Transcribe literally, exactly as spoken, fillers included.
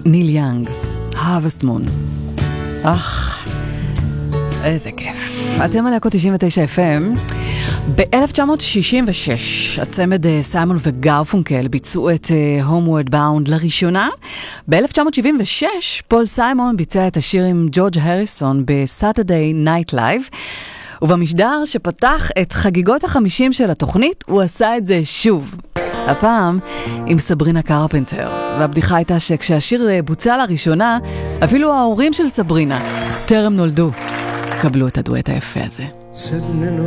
ניל יאנג, Harvest Moon. אך, איזה כיף. אתם על להקות תשעים ותשע אף אם. ב-אלף תשע מאות שישים ושש הצמד סיימון וגרפונקל ביצעו את Homeward Bound לראשונה. ב-אלף תשע מאות שבעים ושש פול סיימון ביצע את השיר עם ג'ורג' הריסון ב-Saturday Night Live, ובמשדר שפתח את חגיגות החמישים של התוכנית הוא עשה את זה שוב. הפעם עם סברינה קרפנטר, והבדיחה הייתה שכשהשיר בוצע לראשונה, אפילו ההורים של סברינה טרם נולדו. קבלו את הדואט היפה הזה.